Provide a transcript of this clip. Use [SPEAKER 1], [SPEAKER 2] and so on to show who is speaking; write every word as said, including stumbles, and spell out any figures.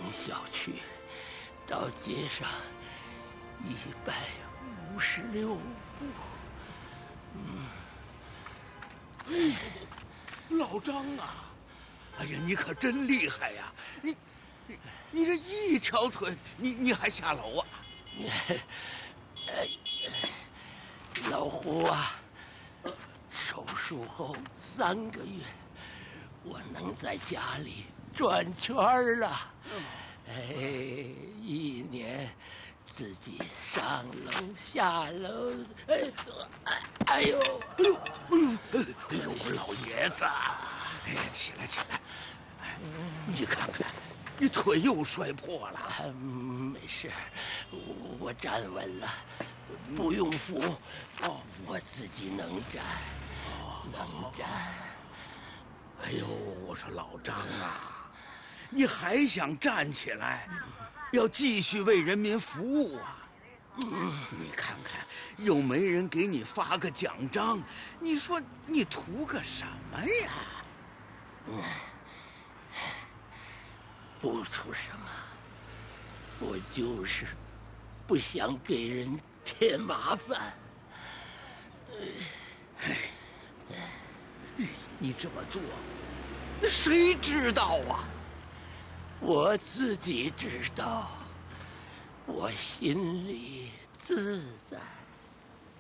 [SPEAKER 1] 小区到街上一百五十六步。嗯，
[SPEAKER 2] 哎，老张啊，哎呀，你可真厉害呀！你，你，你这一条腿，你你还下楼啊？
[SPEAKER 1] 哎，老胡啊，手术后三个月，我能在家里转圈了。哎，一年自己上楼下楼，哎，哎呦，
[SPEAKER 2] 哎呦，哎呦，哎呦，我老爷子，哎呀，起来起来，哎，你看看，你腿又摔破了。
[SPEAKER 1] 啊、没事，我我站稳了，不用扶。哦，我自己能站，哦、能站。
[SPEAKER 2] 哎呦，我说老张啊，你还想站起来，要继续为人民服务啊？嗯，你看看，又没人给你发个奖章，你说你图个什么呀？
[SPEAKER 1] 嗯，不图什么，我就是不想给人添麻烦。
[SPEAKER 2] 哎，你这么做，谁知道啊？
[SPEAKER 1] 我自己知道，我心里自在。